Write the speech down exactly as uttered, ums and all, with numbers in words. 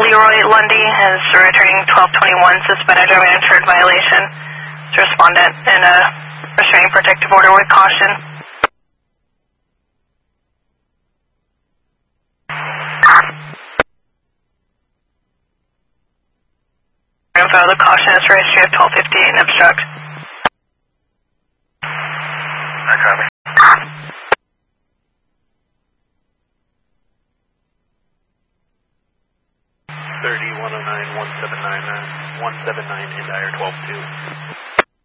Leroy Lundy is returning twelve twenty-one, suspended driving insured violation. Respondent in a restraining protective order with caution. Info, the caution is for history of twelve fifty and obstruct. I copy. thirty, one oh nine, one seven nine nine, one seven nine, Indire twelve two.